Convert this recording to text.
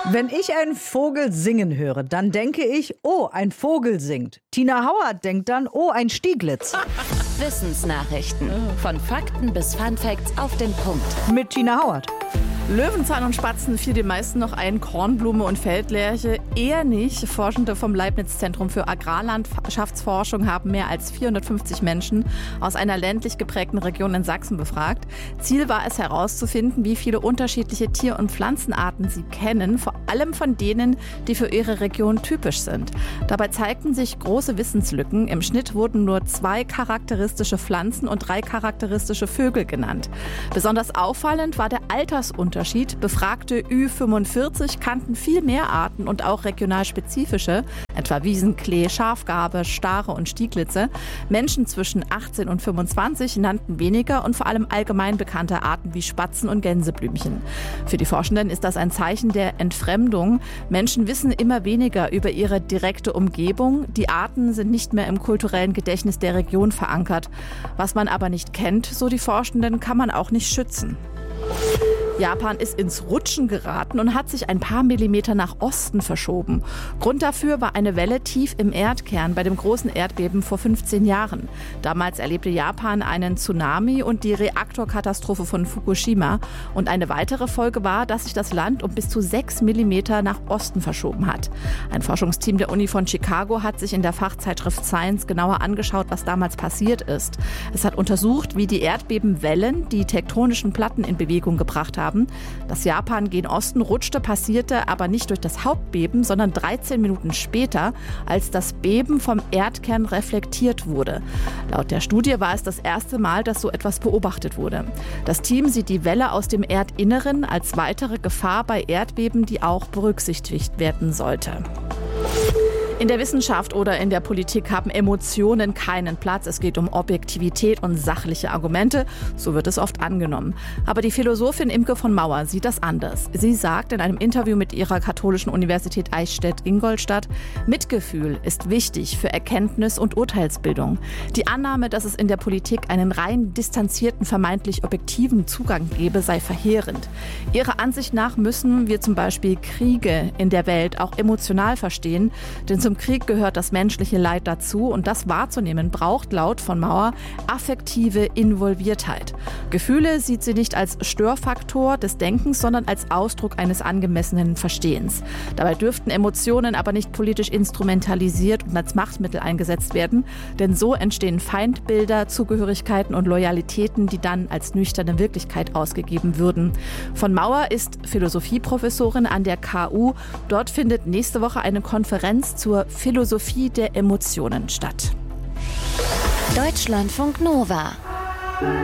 Wenn ich einen Vogel singen höre, dann denke ich, oh, ein Vogel singt. Tina Hauert denkt dann, oh, ein Stieglitz. Wissensnachrichten. Von Fakten bis Funfacts auf den Punkt. Mit Tina Hauert. Löwenzahn und Spatzen fiel den meisten noch ein, Kornblume und Feldlerche eher nicht. Forschende vom Leibniz-Zentrum für Agrarlandschaftsforschung haben mehr als 450 Menschen aus einer ländlich geprägten Region in Sachsen befragt. Ziel war es herauszufinden, wie viele unterschiedliche Tier- und Pflanzenarten sie kennen, vor allem von denen, die für ihre Region typisch sind. Dabei zeigten sich große Wissenslücken. Im Schnitt wurden nur 2 charakteristische Pflanzen und 3 charakteristische Vögel genannt. Besonders auffallend war der Altersunterschied. Befragte Ü45 kannten viel mehr Arten und auch regional spezifische, etwa Wiesenklee, Schafgarbe, Stare und Stieglitze. Menschen zwischen 18 und 25 nannten weniger und vor allem allgemein bekannte Arten wie Spatzen und Gänseblümchen. Für die Forschenden ist das ein Zeichen der Entfremdung. Menschen wissen immer weniger über ihre direkte Umgebung. Die Arten sind nicht mehr im kulturellen Gedächtnis der Region verankert. Was man aber nicht kennt, so die Forschenden, kann man auch nicht schützen. Japan ist ins Rutschen geraten und hat sich ein paar Millimeter nach Osten verschoben. Grund dafür war eine Welle tief im Erdkern bei dem großen Erdbeben vor 15 Jahren. Damals erlebte Japan einen Tsunami und die Reaktorkatastrophe von Fukushima. Und eine weitere Folge war, dass sich das Land um bis zu 6 Millimeter nach Osten verschoben hat. Ein Forschungsteam der Uni von Chicago hat sich in der Fachzeitschrift Science genauer angeschaut, was damals passiert ist. Es hat untersucht, wie die Erdbebenwellen die tektonischen Platten in Bewegung gebracht haben. Das Japan gen Osten rutschte, passierte aber nicht durch das Hauptbeben, sondern 13 Minuten später, als das Beben vom Erdkern reflektiert wurde. Laut der Studie war es das erste Mal, dass so etwas beobachtet wurde. Das Team sieht die Welle aus dem Erdinneren als weitere Gefahr bei Erdbeben, die auch berücksichtigt werden sollte. In der Wissenschaft oder in der Politik haben Emotionen keinen Platz. Es geht um Objektivität und sachliche Argumente. So wird es oft angenommen. Aber die Philosophin Imke von Mauer sieht das anders. Sie sagt in einem Interview mit ihrer katholischen Universität Eichstätt-Ingolstadt, Mitgefühl ist wichtig für Erkenntnis und Urteilsbildung. Die Annahme, dass es in der Politik einen rein distanzierten, vermeintlich objektiven Zugang gebe, sei verheerend. Ihrer Ansicht nach müssen wir zum Beispiel Kriege in der Welt auch emotional verstehen, denn zum Krieg gehört das menschliche Leid dazu und das wahrzunehmen braucht laut von Mauer affektive Involviertheit. Gefühle sieht sie nicht als Störfaktor des Denkens, sondern als Ausdruck eines angemessenen Verstehens. Dabei dürften Emotionen aber nicht politisch instrumentalisiert und als Machtmittel eingesetzt werden, denn so entstehen Feindbilder, Zugehörigkeiten und Loyalitäten, die dann als nüchterne Wirklichkeit ausgegeben würden. Von Mauer ist Philosophieprofessorin an der KU. Dort findet nächste Woche eine Konferenz zur Philosophie der Emotionen statt. Deutschlandfunk Nova.